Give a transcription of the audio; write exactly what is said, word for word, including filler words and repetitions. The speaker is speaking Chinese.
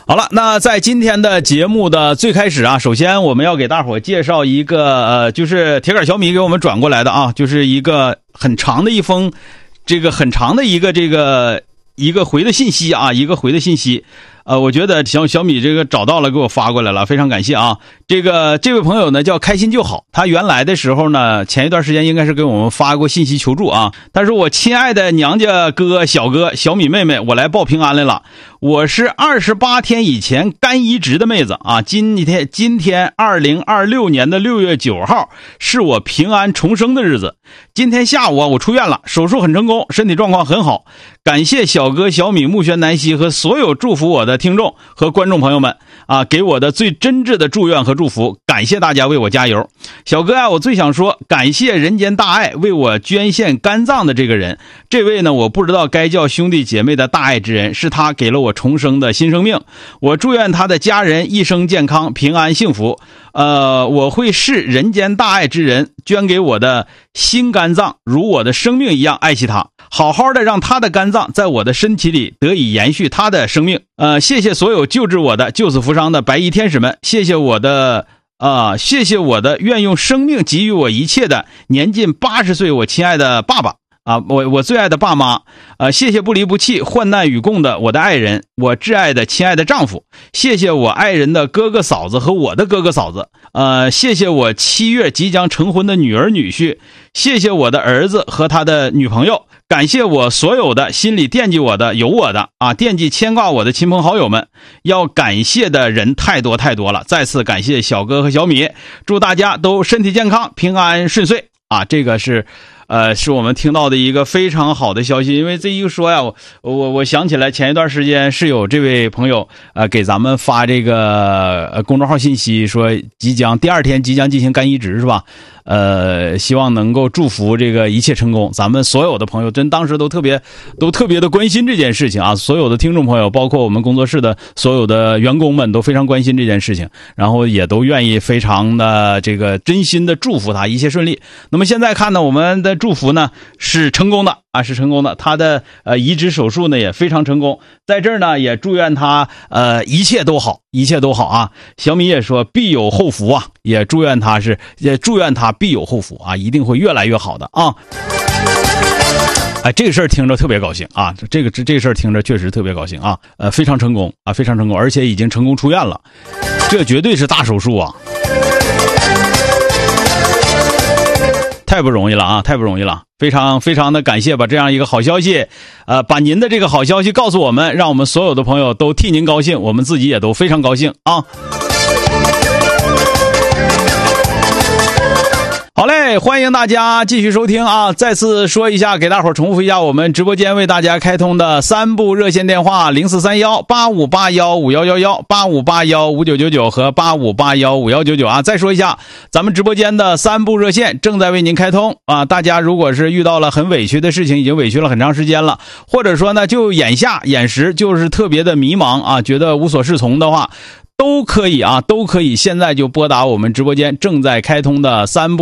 好了，那在今天的节目的最开始啊，首先我们要给大伙介绍一个呃，就是铁杆小米给我们转过来的啊，就是一个很长的一封，这个很长的一个这个一个回的信息啊，一个回的信息。呃，我觉得小小米这个找到了，给我发过来了，非常感谢啊！这个这位朋友呢叫开心就好，他原来的时候呢，前一段时间应该是给我们发过信息求助啊。他说：“我亲爱的娘家哥、小哥、小米妹妹，我来报平安来了。我是二十八天以前肝移植的妹子啊，今天今天二零二六年的六月九号是我平安重生的日子。今天下午啊，我出院了，手术很成功，身体状况很好。感谢小哥、小米、木轩、南希和所有祝福我的听众和观众朋友们啊，给我的最真挚的祝愿和祝福，感谢大家为我加油。小哥啊，我最想说，感谢人间大爱为我捐献肝脏的这个人，这位呢，我不知道该叫兄弟姐妹的大爱之人，是他给了我重生的新生命。我祝愿他的家人一生健康、平安、幸福。呃，我会视人间大爱之人捐给我的新肝脏，如我的生命一样爱惜他，好好的让他的肝脏在我的身体里得以延续他的生命。呃，谢谢所有救治我的救死扶伤的白衣天使们，谢谢我的啊、呃，谢谢我的愿用生命给予我一切的年近八十岁我亲爱的爸爸啊，我我最爱的爸妈，呃，谢谢不离不弃、患难与共的我的爱人，我挚爱的亲爱的丈夫，谢谢我爱人的哥哥嫂子和我的哥哥嫂子，呃，谢谢我七月即将成婚的女儿女婿，谢谢我的儿子和他的女朋友，感谢我所有的心里惦记我的、有我的啊，惦记牵挂我的亲朋好友们，要感谢的人太多太多了，再次感谢小哥和小米，祝大家都身体健康、平安顺遂啊！这个是。呃，是我们听到的一个非常好的消息，因为这一说呀，我我我想起来前一段时间是有这位朋友呃给咱们发这个呃公众号信息，说即将第二天即将进行肝移植是吧？呃，希望能够祝福这个一切成功。咱们所有的朋友真当时都特别都特别的关心这件事情啊，所有的听众朋友，包括我们工作室的所有的员工们都非常关心这件事情，然后也都愿意非常的这个真心的祝福他一切顺利。那么现在看呢，我们的祝福呢是成功的啊，是成功的。他的呃移植手术呢也非常成功，在这儿呢也祝愿他呃一切都好，一切都好啊。小米也说必有后福啊，也祝愿他是也祝愿他必有后福啊，一定会越来越好的啊。哎，这个事儿听着特别高兴啊，这个这这个事儿听着确实特别高兴啊，呃非常成功啊，非常成功，而且已经成功出院了，这绝对是大手术啊。太不容易了啊，太不容易了，非常非常的感谢把这样一个好消息呃，把您的这个好消息告诉我们，让我们所有的朋友都替您高兴，我们自己也都非常高兴啊。好嘞，欢迎大家继续收听啊！再次说一下，给大伙儿重复一下，我们直播间为大家开通的三部热线电话：零四三幺八五八幺五幺幺幺、八五八幺五九九九和八五八幺五幺九九啊！再说一下，咱们直播间的三部热线正在为您开通啊！大家如果是遇到了很委屈的事情，已经委屈了很长时间了，或者说呢，就眼下眼时就是特别的迷茫啊，觉得无所适从的话，都可以啊，都可以现在就拨打我们直播间正在开通的三部